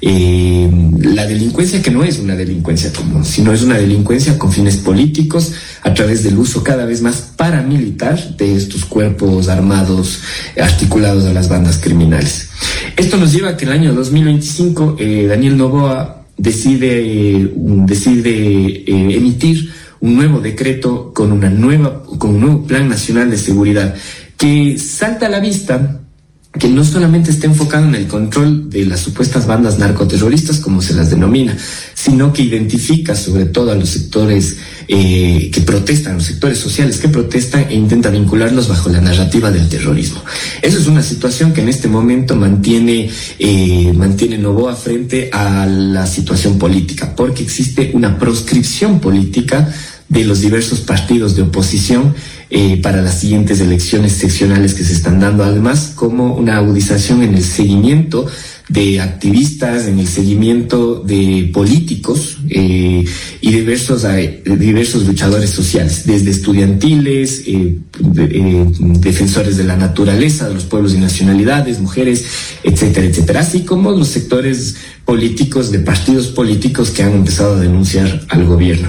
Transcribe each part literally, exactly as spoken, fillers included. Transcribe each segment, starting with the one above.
eh, la delincuencia que no es una delincuencia común, sino es una delincuencia con fines políticos a través del uso cada vez más paramilitar de estos cuerpos armados articulados a las bandas criminales. Esto nos lleva a que en el año dos mil veinticinco eh, Daniel Noboa decide, eh, decide eh, emitir un nuevo decreto con, una nueva, con un nuevo Plan Nacional de Seguridad que salta a la vista que no solamente está enfocado en el control de las supuestas bandas narcoterroristas, como se las denomina, sino que identifica sobre todo a los sectores eh, que protestan, los sectores sociales que protestan, e intenta vincularlos bajo la narrativa del terrorismo. Eso es una situación que en este momento mantiene, eh, mantiene Noboa frente a la situación política, porque existe una proscripción política de los diversos partidos de oposición eh, para las siguientes elecciones seccionales que se están dando, además como una agudización en el seguimiento de activistas, en el seguimiento de políticos eh, y diversos, eh, diversos luchadores sociales, desde estudiantiles, eh, de, eh, defensores de la naturaleza, de los pueblos y nacionalidades, mujeres, etcétera, etcétera, así como los sectores políticos de partidos políticos que han empezado a denunciar al gobierno.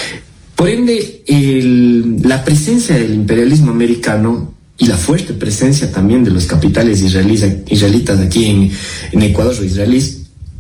Por ende, el, la presencia del imperialismo americano y la fuerte presencia también de los capitales israelíes, israelitas aquí en, en Ecuador o israelíes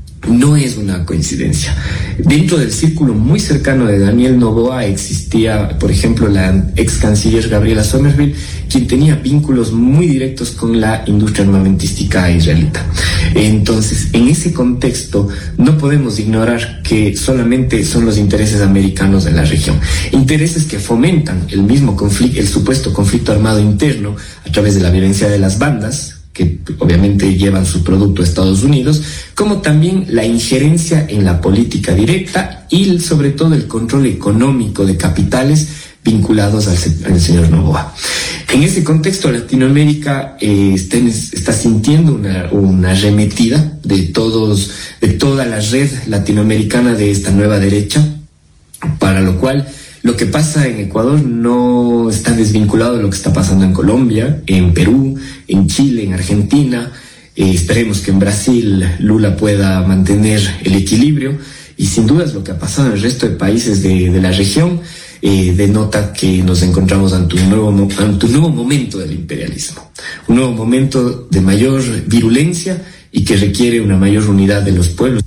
no es una coincidencia. Dentro del círculo muy cercano de Daniel Noboa existía, por ejemplo, la ex canciller Gabriela Sommerville, quien tenía vínculos muy directos con la industria armamentística israelita. Entonces, en ese contexto, no podemos ignorar que solamente son los intereses americanos en la región. Intereses que fomentan el mismo conflicto, el supuesto conflicto armado interno a través de la violencia de las bandas, que obviamente llevan su producto a Estados Unidos, como también la injerencia en la política directa y sobre todo el control económico de capitales vinculados al, al señor Noboa. En ese contexto, Latinoamérica eh, está, está sintiendo una, una arremetida de todos, de toda la red latinoamericana de esta nueva derecha, para lo cual lo que pasa en Ecuador no está desvinculado de lo que está pasando en Colombia, en Perú, en Chile, en Argentina. Eh, esperemos que en Brasil Lula pueda mantener el equilibrio, y sin dudas lo que ha pasado en el resto de países de, de la región eh, denota que nos encontramos ante un, nuevo, ante un nuevo momento del imperialismo, un nuevo momento de mayor virulencia y que requiere una mayor unidad de los pueblos.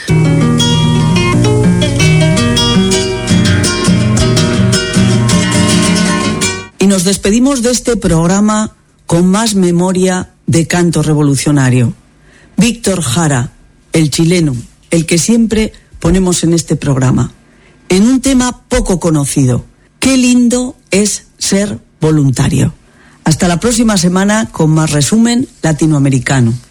Y nos despedimos de este programa con más memoria de canto revolucionario. Víctor Jara, el chileno, el que siempre ponemos en este programa, en un tema poco conocido. Qué lindo es ser voluntario. Hasta la próxima semana con más resumen latinoamericano.